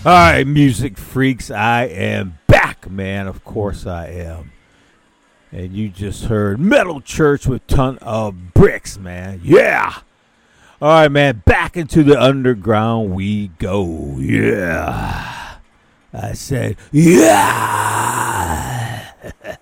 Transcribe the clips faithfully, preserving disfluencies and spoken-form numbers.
All right, music freaks, I am back, man. Of course I am. And you just heard Metal Church with Ton of Bricks, man. Yeah. All right, man. Back into the underground we go. Yeah. I said, yeah.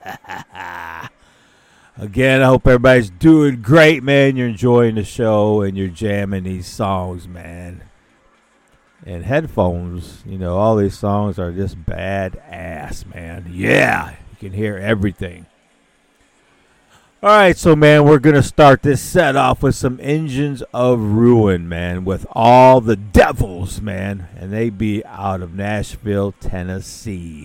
Again, I hope everybody's doing great, man. You're enjoying the show and you're jamming these songs, man. And headphones, you know, all these songs are just badass, man. Yeah, you can hear everything. All right, so, man, we're going to start this set off with some Engines of Ruin, man, with All the Devils, man. And they be out of Nashville, Tennessee.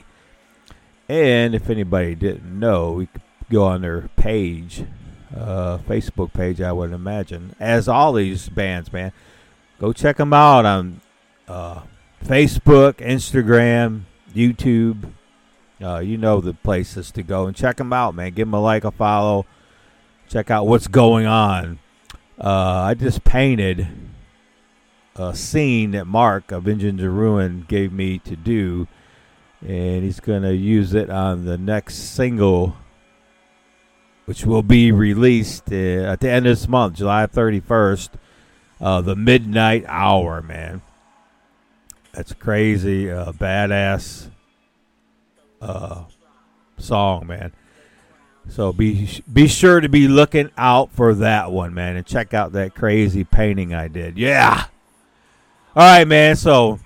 And if anybody didn't know, we could go on their page, uh, Facebook page, I would imagine, as all these bands, man. Go check them out on Uh, Facebook, Instagram, YouTube. Uh, you know the places to go and check them out, man. Give them a like, a follow. Check out what's going on. Uh, I just painted a scene that Mark of Engines of Ruin gave me to do, and he's going to use it on the next single, which will be released uh, at the end of this month, July thirty-first. Uh, the Midnight Hour, man. That's crazy, uh, badass uh, song, man. So be be sure to be looking out for that one, man, and check out that crazy painting I did. Yeah. All right, man. So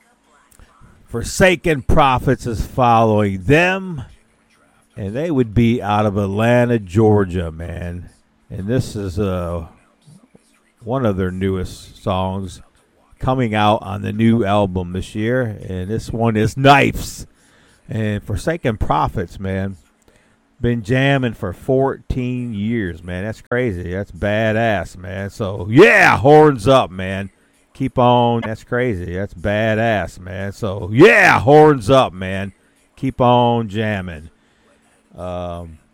Forsaken Prophets is following them, and they would be out of Atlanta, Georgia, man. And this is uh, one of their newest songs, coming out on the new album this year, and this one is Knives. And Forsaken Prophets, man, been jamming for fourteen years, man. That's crazy. That's badass, man. So yeah, horns up, man. Keep on. That's crazy. That's badass, man. So yeah, horns up, man. Keep on jamming. Um,